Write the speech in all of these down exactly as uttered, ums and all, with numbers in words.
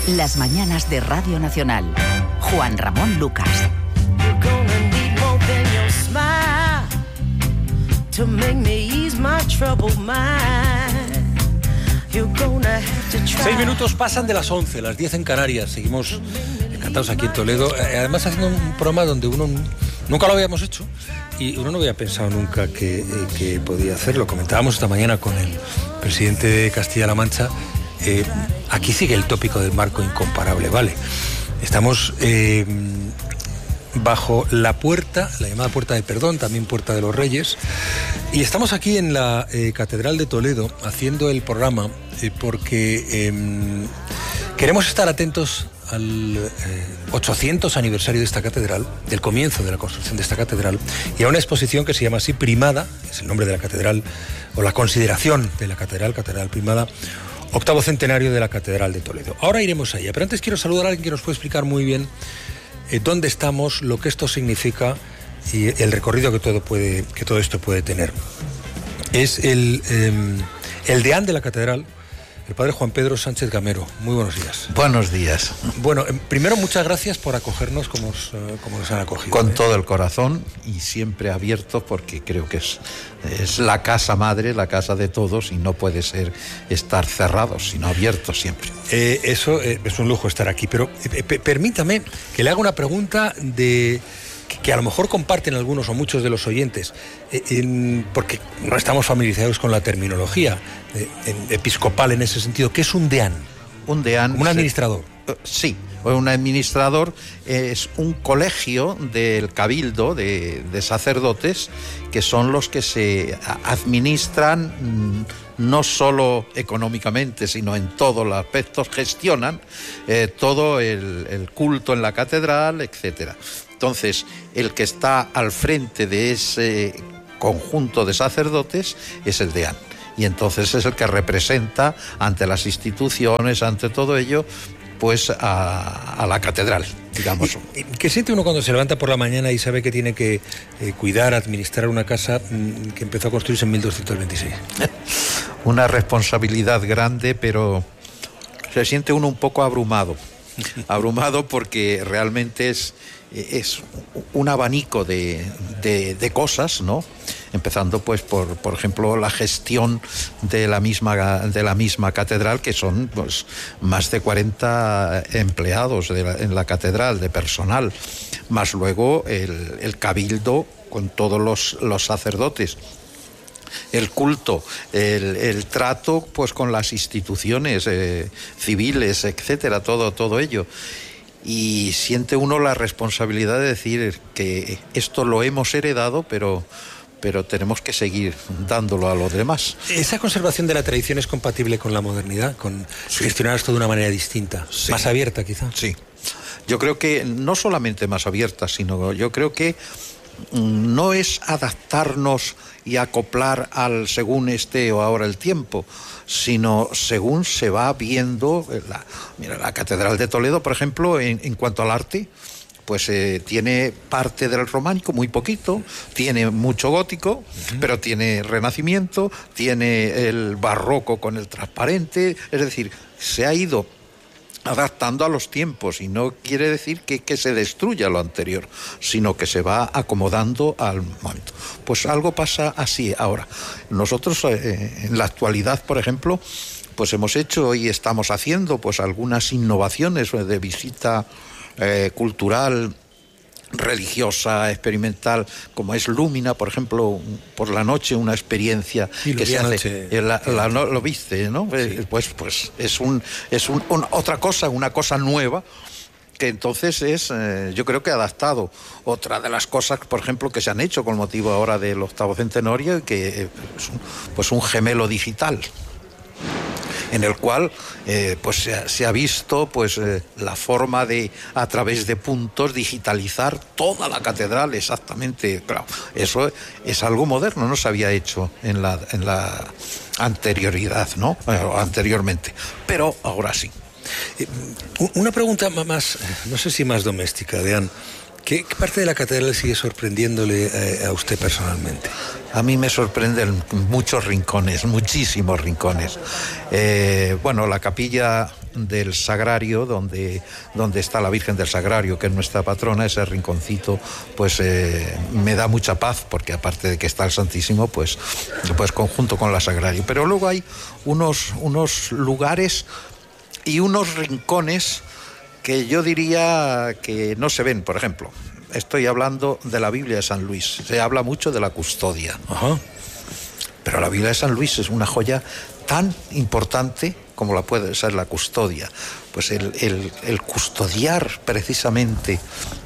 Las mañanas de Radio Nacional. Juan Ramón Lucas. Seis minutos pasan de las once, las diez en Canarias. Seguimos encantados aquí en Toledo. Además haciendo un programa donde uno nunca lo habíamos hecho y uno no había pensado nunca que, que podía hacerlo. Comentábamos esta mañana con el presidente de Castilla-La Mancha. Eh, aquí sigue el tópico del marco incomparable, ¿vale? Estamos eh, bajo la puerta, la llamada Puerta de Perdón, también Puerta de los Reyes, y estamos aquí en la eh, Catedral de Toledo haciendo el programa eh, porque eh, queremos estar atentos al eh, ochocientos aniversario de esta catedral, del comienzo de la construcción de esta catedral, y a una exposición que se llama así Primada, es el nombre de la catedral, o la consideración de la catedral, Catedral Primada, octavo centenario de la Catedral de Toledo. Ahora iremos a ella, pero antes quiero saludar a alguien que nos puede explicar muy bien eh, dónde estamos, lo que esto significa y el recorrido que todo puede, que todo esto puede tener. Es el, eh, el deán de la catedral, el padre Juan Pedro Sánchez Gamero. Muy buenos días. Buenos días. Bueno, primero muchas gracias por acogernos como, os, como nos han acogido. Con ¿eh? todo el corazón y siempre abierto, porque creo que es, es la casa madre, la casa de todos, y no puede ser estar cerrados, sino abiertos siempre. Eh, eso eh, es un lujo estar aquí, pero eh, permítame que le haga una pregunta de... que a lo mejor comparten algunos o muchos de los oyentes, eh, en, porque no estamos familiarizados con la terminología eh, en, episcopal en ese sentido. ¿Qué es un deán? Un deán... ¿Un administrador? Se, sí, un administrador es un colegio del cabildo de, de sacerdotes que son los que se administran no solo económicamente, sino en todos los aspectos, gestionan eh, todo el, el culto en la catedral, etcétera. Entonces, el que está al frente de ese conjunto de sacerdotes es el deán. Y entonces es el que representa ante las instituciones, ante todo ello, pues a, a la catedral, digamos. ¿Y, y qué siente uno cuando se levanta por la mañana y sabe que tiene que eh, cuidar, administrar una casa mmm, que empezó a construirse en mil doscientos veintiséis? Una responsabilidad grande, pero se siente uno un poco abrumado. Abrumado porque realmente es... es un abanico de, de, de cosas, ¿no? Empezando pues por, por ejemplo, la gestión de la misma, de la misma catedral, que son pues más de cuarenta empleados de la, en la catedral, de personal, más luego el, el cabildo con todos los, los sacerdotes, el culto, el, el trato pues con las instituciones eh, civiles, etcétera, todo, todo ello. Y siente uno la responsabilidad de decir que esto lo hemos heredado, pero, pero tenemos que seguir dándolo a los demás. ¿Esa conservación de la tradición es compatible con la modernidad, con sí. gestionar esto de una manera distinta, sí. más abierta quizá? Sí, yo creo que no solamente más abierta, sino yo creo que no es adaptarnos y acoplar al según esté o ahora el tiempo, sino según se va viendo. La, mira, la Catedral de Toledo, por ejemplo, en, en cuanto al arte, pues eh, tiene parte del románico, muy poquito, tiene mucho gótico, uh-huh. pero tiene renacimiento, tiene el barroco con el transparente, es decir, se ha ido adaptando a los tiempos, y no quiere decir que, que se destruya lo anterior, sino que se va acomodando al momento. Pues algo pasa así ahora. Nosotros eh, en la actualidad, por ejemplo, pues hemos hecho y estamos haciendo pues algunas innovaciones de visita eh, cultural, religiosa, experimental, como es Lúmina, por ejemplo, por la noche, una experiencia sí, que se hace. La, la, no, lo viste, ¿no? Sí. Pues, pues es un, es un, un, otra cosa, una cosa nueva, que entonces es, eh, yo creo que adaptado. Otra de las cosas, por ejemplo, que se han hecho con motivo ahora del octavo centenario, que es un, pues un gemelo digital, en el cual eh, pues se ha, se ha visto pues eh, la forma de, a través de puntos, digitalizar toda la catedral exactamente. Claro, eso es algo moderno, no se había hecho en la, en la anterioridad, ¿no? Eh, anteriormente, pero ahora sí. Eh, una pregunta más, no sé si más doméstica, Deán. ¿Qué, ¿Qué parte de la catedral sigue sorprendiéndole eh, a usted personalmente? A mí me sorprenden muchos rincones, muchísimos rincones. Eh, bueno, la capilla del Sagrario, donde, donde está la Virgen del Sagrario, que es nuestra patrona. Ese rinconcito pues eh, me da mucha paz, porque aparte de que está el Santísimo, pues, pues conjunto con la Sagrario. Pero luego hay unos, unos lugares y unos rincones que yo diría que no se ven. Por ejemplo, estoy hablando de la Biblia de San Luis. Se habla mucho de la custodia. Ajá. Pero la Biblia de San Luis es una joya tan importante como la puede ser la custodia. Pues el, el, el custodiar precisamente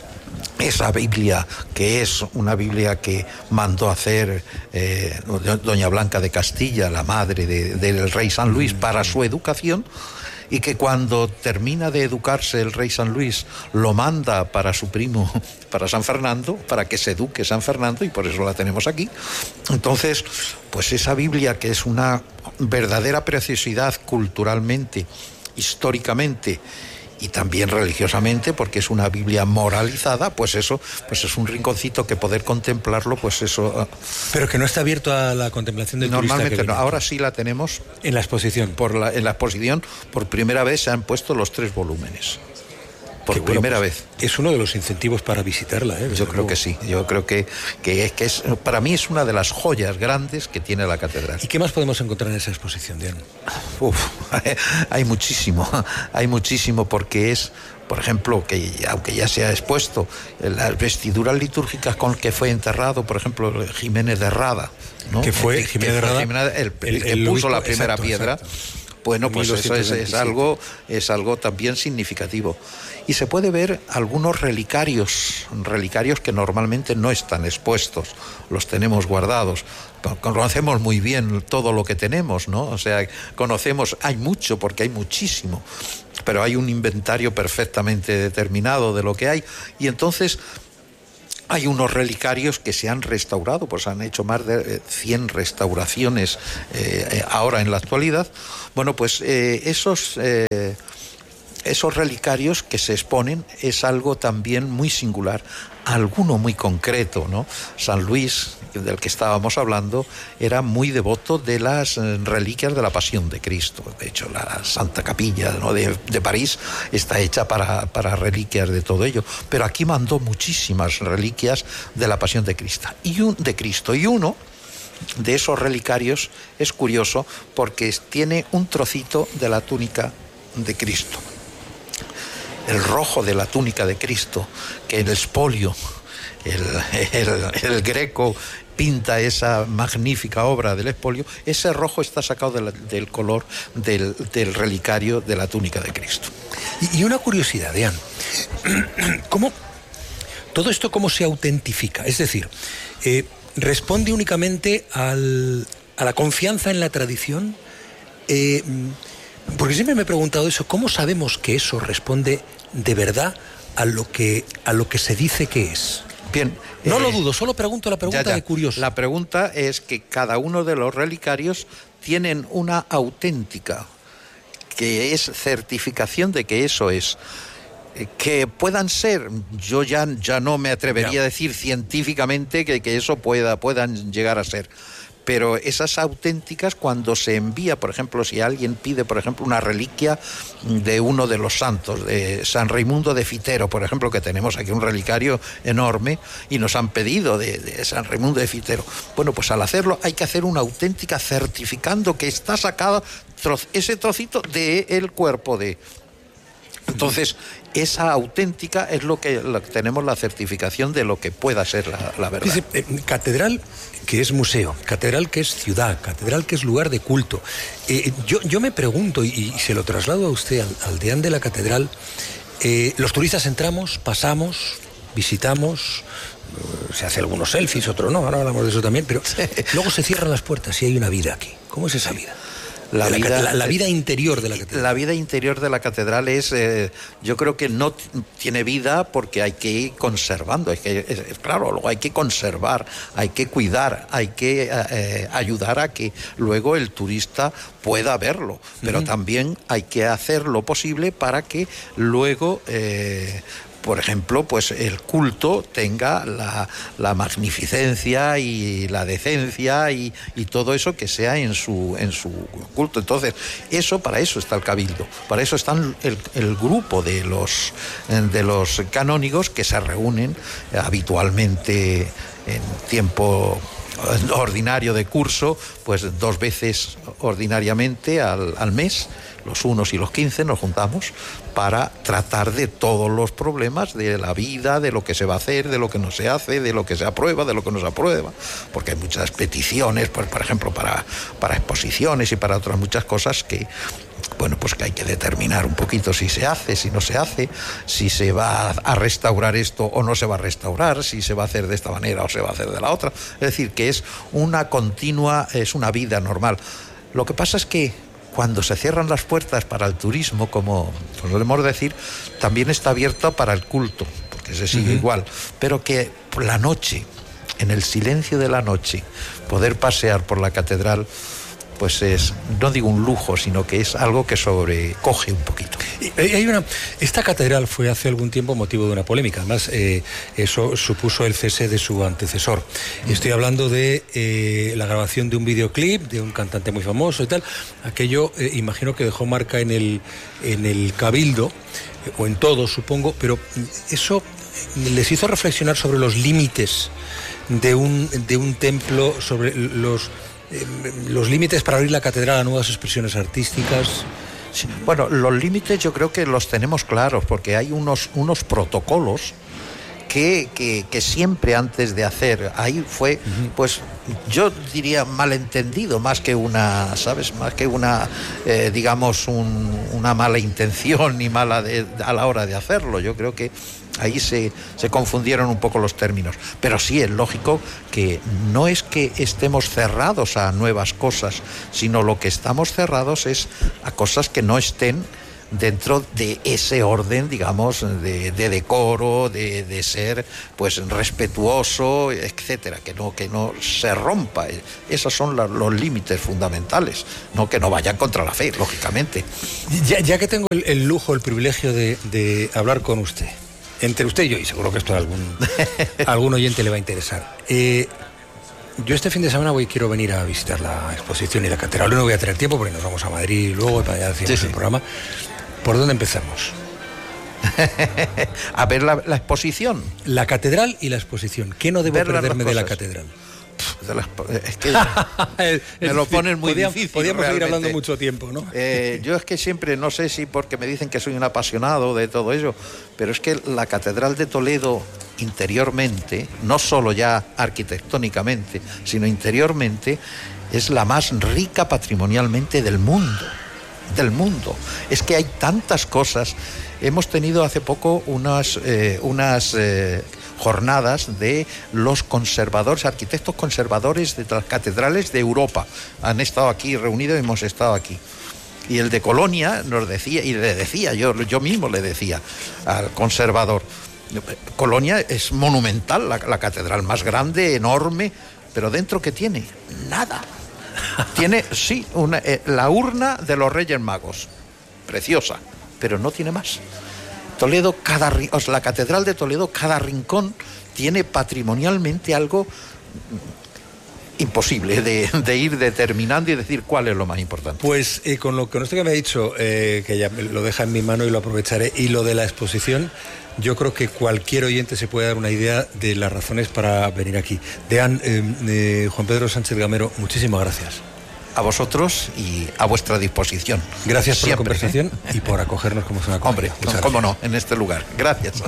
esa Biblia, que es una Biblia que mandó hacer eh, doña Blanca de Castilla, la madre de, del rey San Luis, para su educación, y que cuando termina de educarse el rey San Luis lo manda para su primo, para San Fernando, para que se eduque San Fernando, y por eso la tenemos aquí. Entonces, pues esa Biblia, que es una verdadera preciosidad culturalmente, históricamente y también religiosamente, porque es una Biblia moralizada, pues eso, pues es un rinconcito que poder contemplarlo, pues eso. Pero que no está abierto a la contemplación del turista. Normalmente que no. Ahora sí la tenemos en la exposición. Por la, en la exposición, por primera vez se han puesto los tres volúmenes. Por Qué bueno, primera pues, vez. Es uno de los incentivos para visitarla, ¿eh? Yo creo que sí. Yo creo que, que, es, que es, para mí es una de las joyas grandes que tiene la catedral. ¿Y qué más podemos encontrar en esa exposición, Diana? Uf, hay muchísimo, hay muchísimo, porque es, por ejemplo, que aunque ya se ha expuesto, las vestiduras litúrgicas con que fue enterrado, por ejemplo, Jiménez de Rada, ¿no? Que fue Jiménez de Rada, el, el, el que puso obispo, la primera exacto, piedra. Exacto. Bueno, pues eso es, es, algo, es algo también significativo. Y se puede ver algunos relicarios, relicarios que normalmente no están expuestos, los tenemos guardados. Conocemos muy bien todo lo que tenemos, ¿no? O sea, conocemos, hay mucho, porque hay muchísimo, pero hay un inventario perfectamente determinado de lo que hay. Y entonces hay unos relicarios que se han restaurado, pues han hecho más de cien restauraciones eh, ahora en la actualidad. Bueno, pues eh, esos, eh, esos relicarios que se exponen es algo también muy singular, alguno muy concreto, ¿no? San Luis, del que estábamos hablando, era muy devoto de las reliquias de la Pasión de Cristo. De hecho, la Santa Capilla, ¿no?, de, de París está hecha para, para reliquias de todo ello. Pero aquí mandó muchísimas reliquias de la Pasión de Cristo. Y un, de Cristo. Y uno de esos relicarios es curioso porque tiene un trocito de la túnica de Cristo. El rojo de la túnica de Cristo, que el espolio, el, el, el Greco pinta esa magnífica obra del espolio, ese rojo está sacado de la, del color del, del relicario de la túnica de Cristo. Y, y una curiosidad, Dean, ¿cómo todo esto cómo se autentifica? Es decir, eh, ¿responde únicamente al, a la confianza en la tradición? Eh, porque siempre me he preguntado eso, ¿cómo sabemos que eso responde de verdad a lo que, a lo que se dice que es? Bien, no eh, lo dudo, solo pregunto la pregunta ya, ya. de curioso. La pregunta es que cada uno de los relicarios tienen una auténtica, que es certificación de que eso es. Que puedan ser, yo ya, ya no me atrevería ya. a decir científicamente que, que eso pueda, puedan llegar a ser. Pero esas auténticas, cuando se envía, por ejemplo, si alguien pide, por ejemplo, una reliquia de uno de los santos, de San Raimundo de Fitero, por ejemplo, que tenemos aquí un relicario enorme, y nos han pedido de, de San Raimundo de Fitero. Bueno, pues al hacerlo hay que hacer una auténtica certificando que está sacada tro- ese trocito del cuerpo de... Entonces, esa auténtica es lo que, lo que tenemos la certificación de lo que pueda ser la, la verdad. Dice, eh, catedral que es museo, catedral que es ciudad, catedral que es lugar de culto. Eh, yo, yo me pregunto, y, y se lo traslado a usted, al, al deán de la catedral, eh, los turistas entramos, pasamos, visitamos, eh, se hace algunos selfies, otros no, ahora hablamos de eso también, pero sí. Luego se cierran las puertas y hay una vida aquí. ¿Cómo es esa vida? La vida, la, la, la vida interior de la catedral. La vida interior de la catedral es, eh, yo creo que no t- tiene vida porque hay que ir conservando. Hay que, es, claro, luego hay que conservar, hay que cuidar, hay que eh, ayudar a que luego el turista pueda verlo. Pero uh-huh. también hay que hacer lo posible para que luego eh, por ejemplo, pues el culto tenga la, la magnificencia y la decencia y, y todo eso que sea en su, en su culto. Entonces, eso, para eso está el cabildo, para eso están el, el grupo de los, de los canónigos que se reúnen habitualmente en tiempo ordinario de curso, pues dos veces ordinariamente al, al mes, los unos y los quince nos juntamos para tratar de todos los problemas de la vida, de lo que se va a hacer, de lo que no se hace, de lo que se aprueba, de lo que no se aprueba, porque hay muchas peticiones, pues, por ejemplo, para, para exposiciones y para otras muchas cosas que, bueno, pues que hay que determinar un poquito si se hace, si no se hace, si se va a restaurar esto o no se va a restaurar, si se va a hacer de esta manera o se va a hacer de la otra. Es decir, que es una continua, es una vida normal. Lo que pasa es que cuando se cierran las puertas para el turismo, como podemos decir, también está abierto para el culto, porque se sigue uh-huh. igual, pero que por la noche, en el silencio de la noche, poder pasear por la catedral, pues es, no digo un lujo, sino que es algo que sobrecoge un poquito. Hay una, esta catedral fue hace algún tiempo motivo de una polémica, además eh, eso supuso el cese de su antecesor. Mm. Estoy hablando de eh, la grabación de un videoclip de un cantante muy famoso y tal. Aquello eh, imagino que dejó marca en el, en el cabildo, eh, o en todo supongo, pero eso les hizo reflexionar sobre los límites de un, de un templo, sobre los... Eh, los límites para abrir la catedral a nuevas expresiones artísticas. Sí. Bueno, los límites yo creo que los tenemos claros, porque hay unos, unos protocolos que, que, que siempre antes de hacer, ahí fue, uh-huh. pues yo diría malentendido, más que una, ¿sabes? Más que una, eh, digamos, un, una mala intención ni mala de, a la hora de hacerlo. Yo creo que ahí se, se confundieron un poco los términos. Pero sí, es lógico que no es que estemos cerrados a nuevas cosas, sino lo que estamos cerrados es a cosas que no estén dentro de ese orden, digamos, de, de decoro, de, de ser pues respetuoso, etcétera, que no, que no se rompa. Esos son la, los límites fundamentales, no que no vayan contra la fe, lógicamente. Ya, ya que tengo el, el lujo, el privilegio de, de hablar con usted, entre usted y yo, y seguro que esto a algún, a algún oyente le va a interesar. Eh, yo este fin de semana voy quiero venir a visitar la exposición y la catedral. No voy a tener tiempo porque nos vamos a Madrid luego para allá hacemos sí, sí. el programa. ¿Por dónde empezamos? A ver la, la exposición. La catedral y la exposición. ¿Qué no debo ver perderme de la catedral? De la, es que me lo ponen muy podíamos, difícil. Podríamos realmente. seguir hablando mucho tiempo, ¿no? Eh, yo es que siempre, no sé si porque me dicen que soy un apasionado de todo ello, pero es que la Catedral de Toledo interiormente, no solo ya arquitectónicamente, sino interiormente, es la más rica patrimonialmente del mundo. del mundo. Es que hay tantas cosas. Hemos tenido hace poco unas, eh, unas eh, jornadas de los conservadores, arquitectos conservadores de las catedrales de Europa. Han estado aquí reunidos y hemos estado aquí. Y el de Colonia nos decía, y le decía, yo, yo mismo le decía al conservador, Colonia es monumental, la, la catedral más grande, enorme, pero dentro ¿qué tiene? Nada. Tiene, sí, una, eh, la urna de los Reyes Magos, preciosa, pero no tiene más. Toledo, cada, o sea, la Catedral de Toledo, cada rincón tiene patrimonialmente algo imposible de, de ir determinando y decir cuál es lo más importante. Pues eh, con lo con esto que me ha dicho, eh, que ya lo deja en mi mano y lo aprovecharé, y lo de la exposición, yo creo que cualquier oyente se puede dar una idea de las razones para venir aquí. Deán, eh, eh, Juan Pedro Sánchez Gamero, muchísimas gracias. A vosotros y a vuestra disposición. Gracias por Siempre, la conversación ¿eh? y por acogernos como se acoge. Hombre, no, cómo no, en este lugar. Gracias.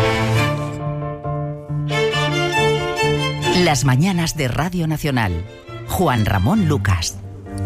Las mañanas de Radio Nacional. Juan Ramón Lucas.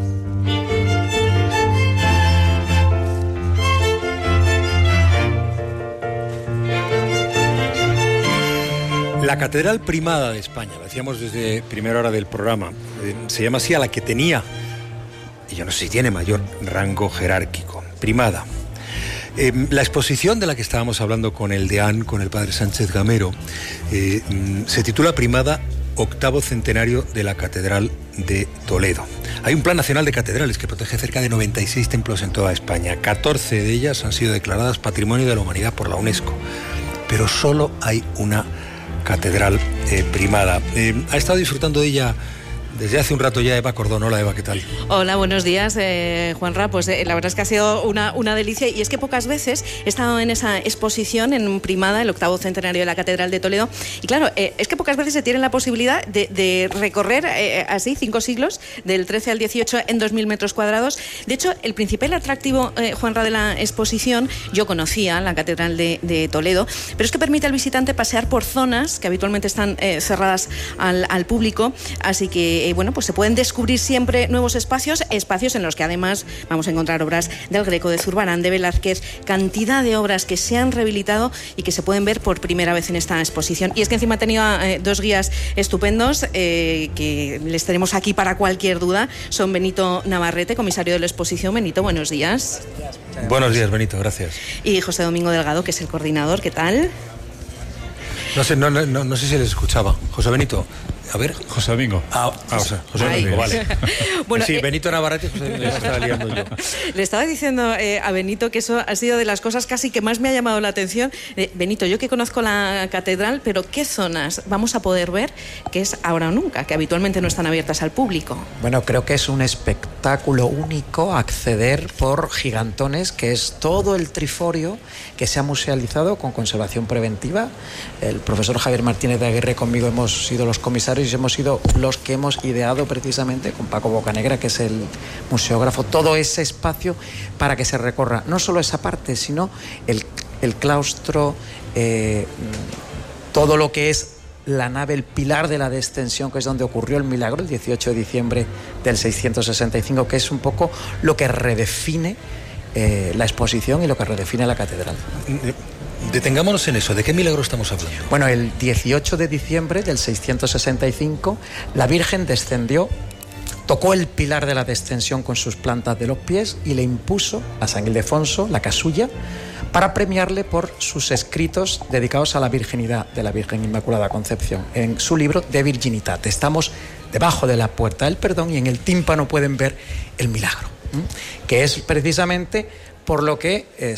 La Catedral Primada de España, lo decíamos desde primera hora del programa, eh, se llama así a la que tenía, y yo no sé si tiene mayor rango jerárquico, Primada. Eh, la exposición de la que estábamos hablando con el deán, con el padre Sánchez Gamero, eh, se titula Primada, octavo centenario de la Catedral de Toledo. Hay un plan nacional de catedrales que protege cerca de noventa y seis templos en toda España. catorce de ellas han sido declaradas Patrimonio de la Humanidad por la UNESCO. pero solo hay una catedral eh, primada. Eh, ha estado disfrutando de ella desde hace un rato ya Eva Cordón. Hola Eva, ¿qué tal? Hola, buenos días, eh, Juanra. Pues eh, la verdad es que ha sido una, una delicia, y es que pocas veces he estado en esa exposición en Primada, el octavo centenario de la Catedral de Toledo, y claro, eh, es que pocas veces se tiene la posibilidad de, de recorrer eh, así cinco siglos, del trece al dieciocho, en dos mil metros cuadrados. De hecho, el principal atractivo, eh, Juanra, de la exposición, yo conocía la Catedral de, de Toledo, pero es que permite al visitante pasear por zonas que habitualmente están eh, cerradas al, al público, así que eh, bueno, pues se pueden descubrir siempre nuevos espacios, espacios en los que además vamos a encontrar obras del Greco, de Zurbarán, de Velázquez, cantidad de obras que se han rehabilitado y que se pueden ver por primera vez en esta exposición. Y es que encima he tenido eh, dos guías estupendos eh, que les tenemos aquí para cualquier duda. Son Benito Navarrete, comisario de la exposición. Benito, buenos días. Buenos días, Benito, gracias. Y José Domingo Delgado, que es el coordinador. ¿Qué tal? No sé, no, no, no sé si les escuchaba. José Benito. A ver, José Domingo. Ah, ah o sea, José Domingo, vale. Bueno, sí, eh, Benito Navarrete, José Domingo, ya estaba liando yo. Le estaba diciendo eh, a Benito que eso ha sido de las cosas casi que más me ha llamado la atención. Eh, Benito, yo que conozco la catedral, pero ¿qué zonas vamos a poder ver que es ahora o nunca, que habitualmente no están abiertas al público? Bueno, creo que es un espectáculo único acceder por gigantones, que es todo el triforio que se ha musealizado con conservación preventiva. El profesor Javier Martínez de Aguirre, conmigo hemos sido los comisarios y hemos sido los que hemos ideado precisamente con Paco Bocanegra, que es el museógrafo, todo ese espacio para que se recorra no solo esa parte, sino el, el claustro, eh, todo lo que es la nave, el pilar de la descensión, que es donde ocurrió el milagro el dieciocho de diciembre del seiscientos sesenta y cinco, que es un poco lo que redefine eh, la exposición y lo que redefine la catedral. Detengámonos en eso. ¿De qué milagro estamos hablando? Bueno, el dieciocho de diciembre del seiscientos sesenta y cinco, la Virgen descendió, tocó el pilar de la descensión con sus plantas de los pies y le impuso a San Ildefonso la casulla para premiarle por sus escritos dedicados a la virginidad de la Virgen Inmaculada Concepción. En su libro De Virginitate, estamos debajo de la puerta del perdón y en el tímpano pueden ver el milagro, ¿eh? que es precisamente por lo que eh,